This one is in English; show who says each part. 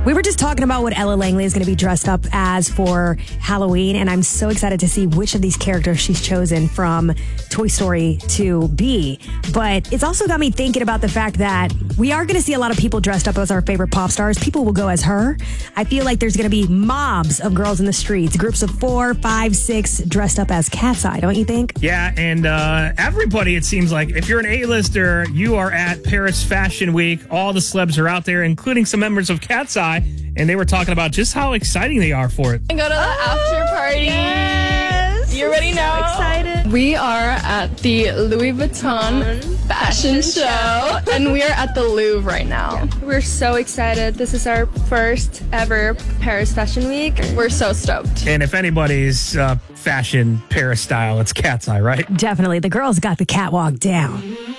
Speaker 1: We were just talking about what Ella Langley is going to be dressed up as for Halloween, and I'm so excited to see which of these characters she's chosen from Toy Story to be. But it's also got me thinking about the fact that we are going to see a lot of people dressed up as our favorite pop stars. People will go as her. I feel like there's going to be mobs of girls in the streets, groups of 4, 5, 6 dressed up as Cat's Eye, don't you think?
Speaker 2: Yeah, and everybody, it seems like, if you're an A-lister, you are at Paris Fashion Week. All the celebs are out there, including some members of Cat's Eye, and they were talking about just how exciting they are for it.
Speaker 3: And go to the after party.
Speaker 4: Yes.
Speaker 3: You already know.
Speaker 4: So excited.
Speaker 3: We are at the Louis Vuitton fashion show, and we are at the Louvre right now.
Speaker 4: We're so excited. This is our first ever Paris Fashion Week.
Speaker 3: We're so stoked.
Speaker 2: And if anybody's fashion Paris style, it's Cat's Eye, right?
Speaker 1: Definitely. The girls got the catwalk down.